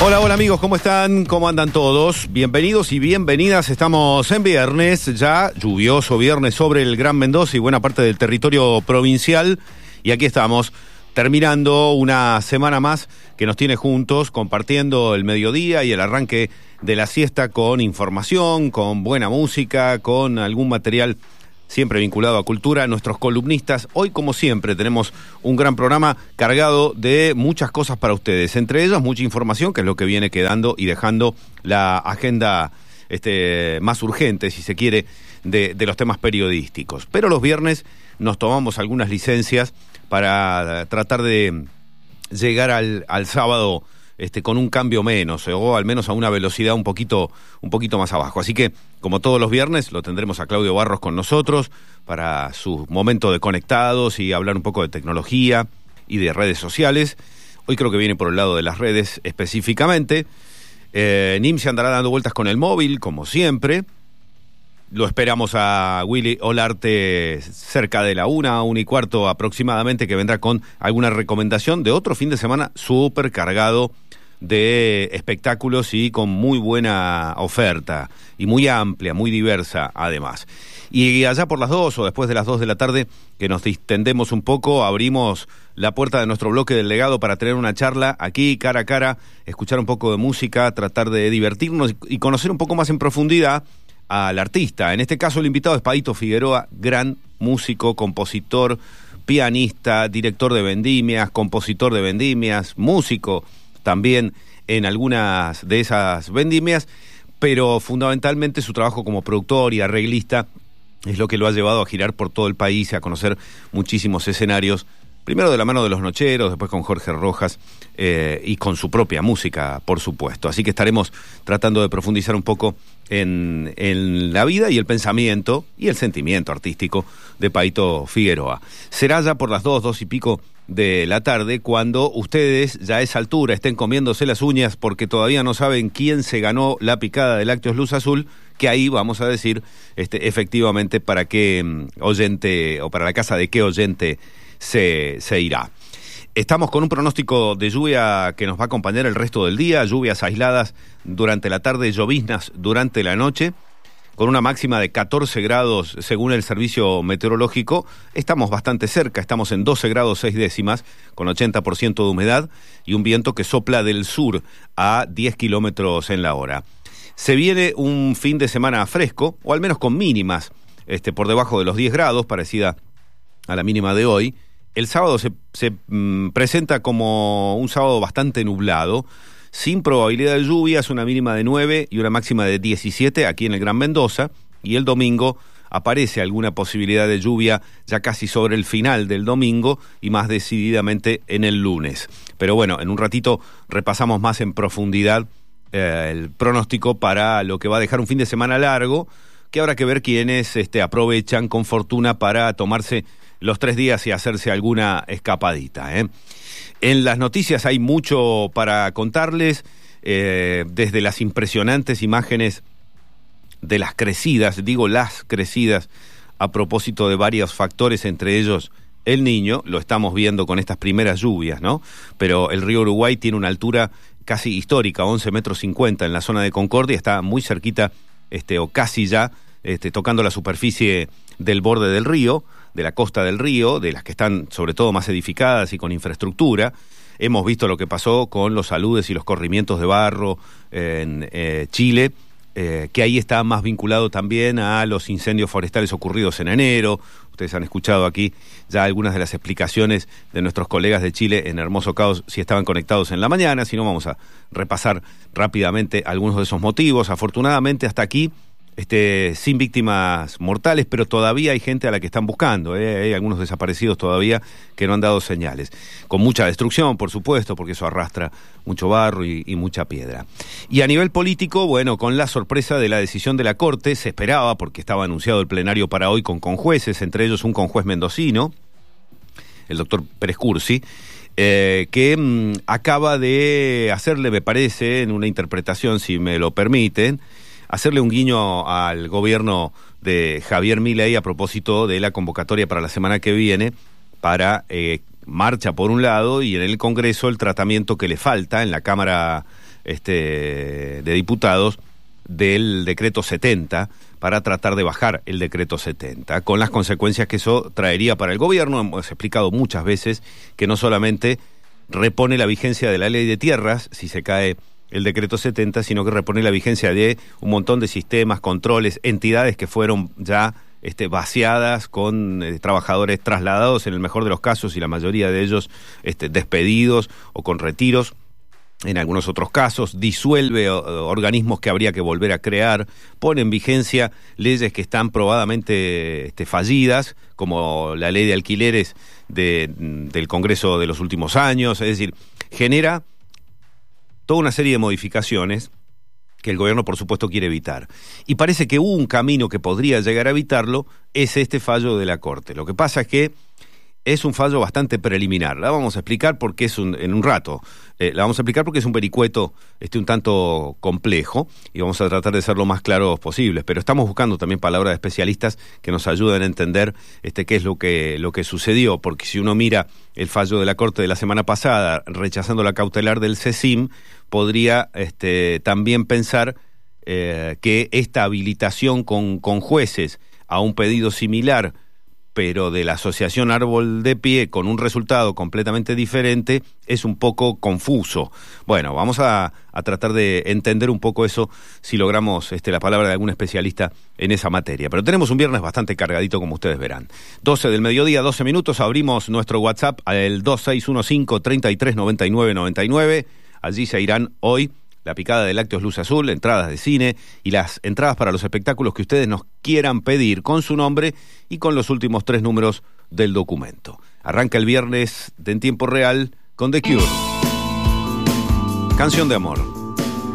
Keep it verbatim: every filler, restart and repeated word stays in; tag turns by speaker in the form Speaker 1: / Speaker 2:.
Speaker 1: Hola, hola amigos, ¿cómo están? ¿Cómo andan todos? Bienvenidos y bienvenidas. Estamos en viernes, ya lluvioso viernes sobre el Gran Mendoza y buena parte del territorio provincial. Y aquí estamos, terminando una semana más que nos tiene juntos, compartiendo el mediodía y el arranque de la siesta con información, con buena música, con algún material siempre vinculado a cultura, nuestros columnistas. Hoy, como siempre, tenemos un gran programa cargado de muchas cosas para ustedes. Entre ellas, mucha información, que es lo que viene quedando y dejando la agenda este, más urgente, si se quiere, de, de los temas periodísticos. Pero los viernes nos tomamos algunas licencias para tratar de llegar al, al sábado Este, con un cambio menos, o al menos a una velocidad un poquito, un poquito más abajo. Así que, como todos los viernes, lo tendremos a Claudio Barros con nosotros para su momento de conectados y hablar un poco de tecnología y de redes sociales. Hoy creo que viene por el lado de las redes específicamente. Eh, Nim se andará dando vueltas con el móvil, como siempre. Lo esperamos a Willy Olarte cerca de la una, una y cuarto aproximadamente, que vendrá con alguna recomendación de otro fin de semana súper cargado de espectáculos y con muy buena oferta y muy amplia, muy diversa además. Y allá por las dos o después de las dos de la tarde, que nos distendemos un poco, abrimos la puerta de nuestro bloque del legado para tener una charla aquí cara a cara, escuchar un poco de música, tratar de divertirnos y conocer un poco más en profundidad al artista. En este caso el invitado es Paito Figueroa, gran músico, compositor, pianista, director de vendimias, compositor de vendimias, músico también en algunas de esas vendimias, pero fundamentalmente su trabajo como productor y arreglista es lo que lo ha llevado a girar por todo el país y a conocer muchísimos escenarios, primero de la mano de Los Nocheros, después con Jorge Rojas eh, y con su propia música, por supuesto. Así que estaremos tratando de profundizar un poco en, en la vida y el pensamiento y el sentimiento artístico de Paito Figueroa. Será ya por las dos, dos y pico de la tarde, cuando ustedes ya a esa altura estén comiéndose las uñas porque todavía no saben quién se ganó la picada de Lácteos Luz Azul, que ahí vamos a decir este, efectivamente para qué um, oyente o para la casa de qué oyente Se, se irá. Estamos con un pronóstico de lluvia que nos va a acompañar el resto del día, lluvias aisladas durante la tarde, lloviznas durante la noche, con una máxima de catorce grados según el servicio meteorológico. Estamos bastante cerca, estamos en doce grados seis décimas, con ochenta por ciento de humedad y un viento que sopla del sur a diez kilómetros en la hora. Se viene un fin de semana fresco, o al menos con mínimas este, por debajo de los diez grados, parecida a la mínima de hoy. El sábado se, se mm, presenta como un sábado bastante nublado, sin probabilidad de lluvias, una mínima de nueve y una máxima de diecisiete aquí en el Gran Mendoza, y el domingo aparece alguna posibilidad de lluvia ya casi sobre el final del domingo y más decididamente en el lunes. Pero bueno, en un ratito repasamos más en profundidad eh, el pronóstico para lo que va a dejar un fin de semana largo, que habrá que ver quiénes este, aprovechan con fortuna para tomarse los tres días y hacerse alguna escapadita, ¿eh? En las noticias hay mucho para contarles, eh, desde las impresionantes imágenes de las crecidas, digo las crecidas, a propósito de varios factores, entre ellos el Niño, lo estamos viendo con estas primeras lluvias, ¿no? Pero el río Uruguay tiene una altura casi histórica, once metros cincuenta en la zona de Concordia, está muy cerquita, este, o casi ya, este, tocando la superficie del borde del río, de la costa del río, de las que están sobre todo más edificadas y con infraestructura. Hemos visto lo que pasó con los aludes y los corrimientos de barro en eh, Chile, eh, que ahí está más vinculado también a los incendios forestales ocurridos en enero. Ustedes han escuchado aquí ya algunas de las explicaciones de nuestros colegas de Chile en Hermoso Caos, si estaban conectados en la mañana. Si no, vamos a repasar rápidamente algunos de esos motivos. Afortunadamente, hasta aquí Este, sin víctimas mortales, pero todavía hay gente a la que están buscando, ¿eh? Hay algunos desaparecidos todavía que no han dado señales, con mucha destrucción, por supuesto, porque eso arrastra mucho barro y, y mucha piedra. Y a nivel político, bueno, con la sorpresa de la decisión de la Corte, se esperaba, porque estaba anunciado el plenario para hoy con conjueces, entre ellos un conjuez mendocino, el doctor Pérez Cursi, eh, que mmm, acaba de hacerle, me parece, en una interpretación, si me lo permiten, hacerle un guiño al gobierno de Javier Milei a propósito de la convocatoria para la semana que viene para eh, marcha por un lado y en el Congreso el tratamiento que le falta en la Cámara este, de Diputados del decreto setenta para tratar de bajar el decreto setenta, con las consecuencias que eso traería para el gobierno. Hemos explicado muchas veces que no solamente repone la vigencia de la ley de tierras si se cae el decreto setenta, sino que repone la vigencia de un montón de sistemas, controles, entidades que fueron ya este, vaciadas, con eh, trabajadores trasladados en el mejor de los casos y la mayoría de ellos este, despedidos o con retiros. En algunos otros casos, disuelve o, organismos que habría que volver a crear, pone en vigencia leyes que están probadamente este, fallidas, como la ley de alquileres de, del Congreso de los últimos años. Es decir, genera toda una serie de modificaciones que el gobierno, por supuesto, quiere evitar. Y parece que un camino que podría llegar a evitarlo es este fallo de la Corte. Lo que pasa es que es un fallo bastante preliminar. La vamos a explicar porque es un, en un rato. Eh, la vamos a explicar porque es un vericueto este, un tanto complejo y vamos a tratar de ser lo más claros posibles. Pero estamos buscando también palabras de especialistas que nos ayuden a entender este, qué es lo que, lo que sucedió. Porque si uno mira el fallo de la Corte de la semana pasada, rechazando la cautelar del CESIM, podría este, también pensar eh, que esta habilitación con, con jueces a un pedido similar, pero de la Asociación Árbol de Pie, con un resultado completamente diferente, es un poco confuso. Bueno, vamos a, a tratar de entender un poco eso, si logramos este, la palabra de algún especialista en esa materia. Pero tenemos un viernes bastante cargadito, como ustedes verán. doce del mediodía, doce minutos, abrimos nuestro WhatsApp al dos seis uno cinco, treinta y tres, noventa y nueve, noventa y nueve. Allí se irán hoy la picada de lácteos Luz Azul, entradas de cine y las entradas para los espectáculos que ustedes nos quieran pedir con su nombre y con los últimos tres números del documento. Arranca el viernes de En Tiempo Real con The Cure. Canción de amor.